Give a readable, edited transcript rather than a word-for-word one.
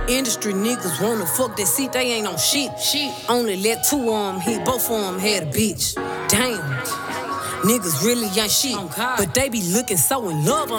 Industry niggas wanna fuck that seat, they ain't on shit. Only let 2 of them hit, both of them had a bitch. Damn, niggas really ain't shit, but they be looking so in love.